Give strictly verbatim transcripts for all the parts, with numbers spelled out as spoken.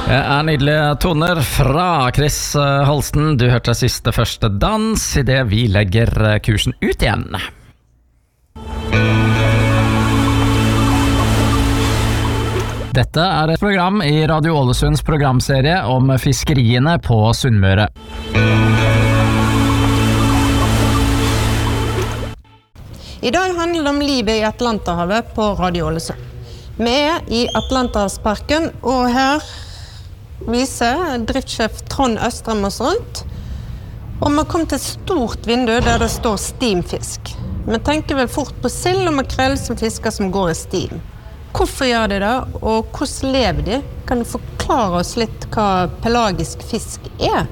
Det er nydelige toner fra Chris Holsten. Du hørte siste første dans I det vi legger kursen ut igjen. Dette er et program I Radio Ålesunds programserie om fiskeriene på Sunnmøre. I dag handler det om livet I Atlanterhavet på Radio Ålesund. Vi er I Atlanterhavsparken, og her viser driftssjef Trond Østrem oss rundt. Og vi kom til et stort vindu der det står stimfisk. Vi tenker vel fort på sild og makrell som fisker som går I stim. Hvorfor gjør de det, og hvordan lever de? Kan du forklare oss litt hva pelagisk fisk er?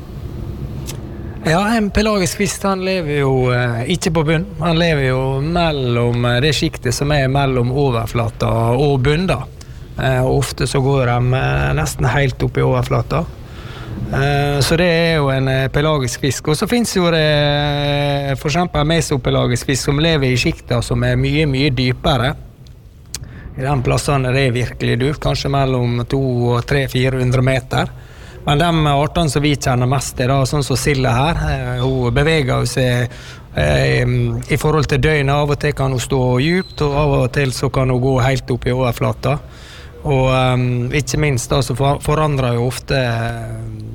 Ja, en pelagisk fisk han lever jo eh, ikke på bunn. Han lever jo mellom det skiktet som er mellom overflata og bunn da. Eh, og ofte så går de eh, nesten helt opp I overflata. Eh, så det er jo en eh, pelagisk fisk. Og så finnes jo det eh, for eksempel mesopelagisk fisk som lever I skikter som er mye, mye dypere. I den plassen er det virkelig dypt, kanskje mellom to og tre til fire hundre meter. Men de artene som vi kjenner mest er da, sånn som Silla her, eh, hun beveger seg eh, I forhold til døgnet. Av og til kan hun stå djupt, og av og til så kan hun gå helt opp I overflata. Og um, ikke minst da, så for, forandrer jo ofte eh,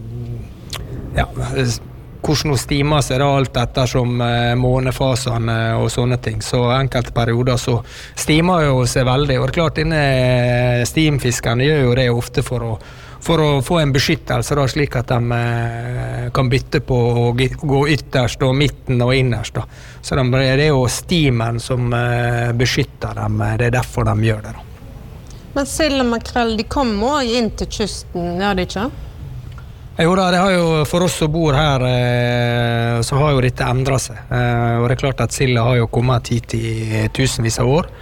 ja, hvordan hun stimer seg da, alt ettersom eh, månefasene og sånne ting. Så enkelte perioder så stimer jo seg veldig, og det er klart denne stimfiskerne gjør jo det ofte for å for å få en beskyttelse da, slik at de eh, kan bytte på å gå ytterst og midten og innerst da. Så de, det er jo stimen som eh, beskytter dem, det er derfor de gjør det da. Men sild og makrell, de kommer inn til kysten, gjør de ikke? Jo da, det har jo, for oss som bor her, eh, så har jo dette endret seg. Eh, og det er klart at silda har jo kommet hit I tusenvis av år.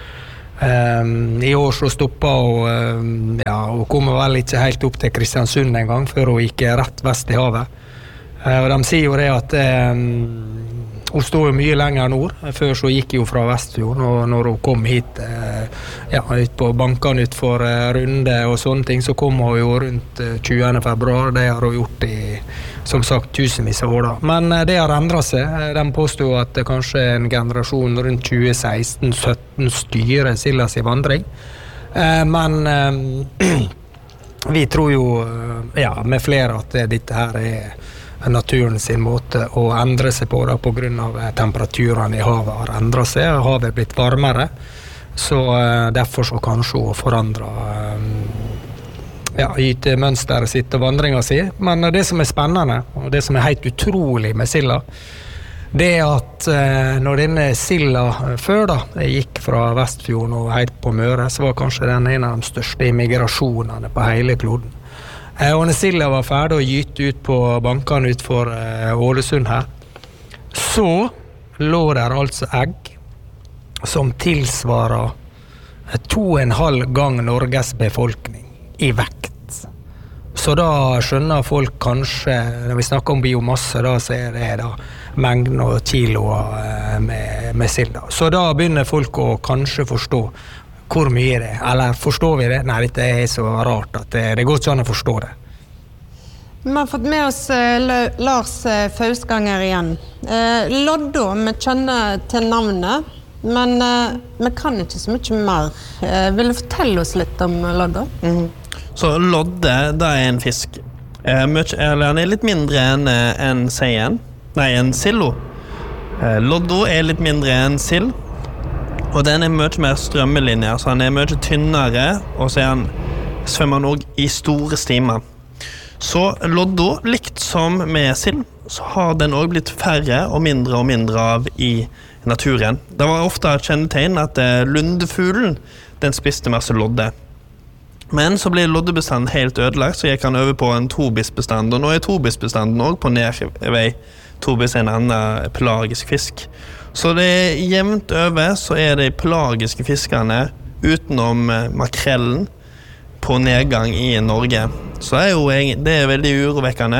Um, I år så stoppet hun, um, ja, hun kom vel ikke helt opp til Kristiansund en gang, før hun gikk rett vest I havet. Uh, og de sier jo det at um, hun stod jo mye lenger nord, før så gikk hun fra Vestfjord, og når hun kom hit, uh, ja, ut på bankene ut for uh, runde og sånne ting, så kom hun jo rundt uh, tjuende februar, det har hun gjort I, som sagt, tusenvis av år da. Men uh, det har endret seg. De påstod at uh, kanskje en generasjon rundt tjue seksten sytten styrer sildas I vandring. Uh, men uh, vi tror jo, uh, ja, med flere at uh, dette her er naturen sin måte å endre seg på da, på grunn av uh, temperaturene I havet har endret seg, og havet er blitt varmere. Så uh, derfor så kanskje hun forandrer uh, ja, gytemønsteret sitt og vandringa si. Men det som er spennende, og det som er helt utrolig med silda, det er at eh, når denne silda før da, gikk fra Vestfjorden og helt på Møre, så var kanskje den en av de største immigrasjonene på hele kloden. Eh, og når silda var ferdig å gyte ut på bankene ut for eh, Ålesund her, så lå der altså egg som tilsvarer to og en halv gang Norges befolkning I vekt. Så da skjønner folk kanskje, når vi snakker om biomasse, da så er det da mengden og kiloer med, med silda. Så da begynner folk å kanskje forstå hvor mye det er. Eller forstår vi det? Nei, dette er så rart at det, det går ikke an å forstå det. Vi har fått med oss uh, Lars uh, Fausganger igjen. Uh, Loddo, vi kjenner til navnet, men uh, vi kan ikke så mye mer. Uh, vil du fortelle oss litt om Loddo? Mm. Så lodde, det er en fisk. Eh, mye, eller han er litt mindre enn en seien. Nei, en sillo. Eh, loddo er litt mindre enn sild. Og den er mye mer strømmelinjer, så han er mye tynnere, og så er han, svømmer han også I store stimer. Så loddo, likt som med sild, så har den også blitt færre og mindre og mindre av I naturen. Det var ofte et kjennetegn at eh, lundefuglen, den spiste masse lodde. Men så ble loddebestanden helt ødelagt, så gikk han over på en tobisbestand, og nå er tobisbestanden også på nedvei. Tobis er en annen pelagisk fisk. Så det er jevnt over, så er de pelagiske fiskerne utenom makrellen på nedgang I Norge. Så det er jo det er veldig urovekkende.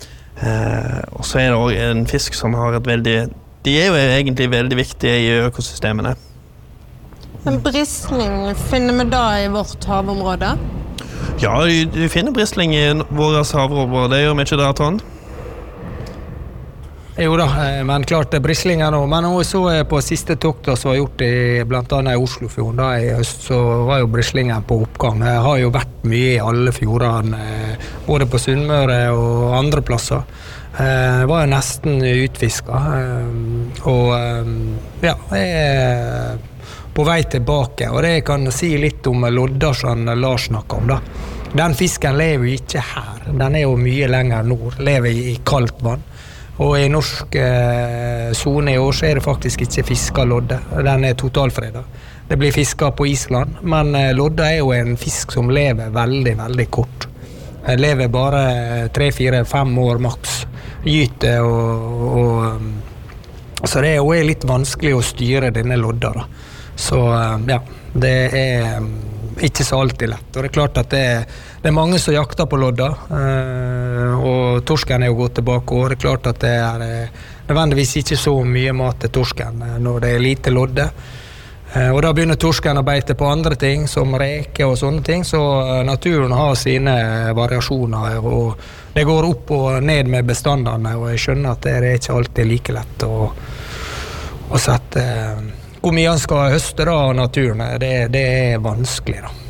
Eh, og så er det også en fisk som har et veldig, de er jo egentlig veldig viktige I økosystemene. En brisling finner vi da I vårt havområde? Ja, du, du finner brisling i våre havområder, det gjør vi ikke der, Trond? Jo da, men klart det er brislinger nå. Men også på siste tokter som var gjort i, blant annet i Oslofjorden, da i høst, så var jo brislingen på oppgang. Jeg har jo vært mye i alle fjordene, både på Sunnmøre og andre plasser. Jeg var jo nesten utfisket, og ja, jeg er på vei tilbake. Og det kan jeg si litt om lodda som Lars snakket om da. Den fisken lever jo ikke her, den er jo mye lenger nord, lever i kaldt vann. Og i norsk eh, zone i år så er det faktisk ikke fisket lodde. Den er totalfredet. Det blir fisket på Island, men eh, lodde er jo en fisk som lever veldig, veldig kort. Den lever bare tre, fire, fem år maks. Gyter og, og så det er jo litt vanskelig å styre denne lodda da. Så eh, ja, det er ikke så alltid lett. Og det er klart at det er, det er mange som jakter på lodda, eh, og torsken er jo gått tilbake, og det er klart at det er eh, nødvendigvis ikke så mye mat til torsken eh, når det er lite lodde. Eh, og da begynner torsken å beite på andre ting, som reker og sånne ting, så eh, naturen har sine variasjoner, og det går opp og ned med bestandene, og jeg skjønner at det er ikke alltid like lett å, å sette... Eh, Hvor mye han skal høste da av naturen, det, det er vanskelig da.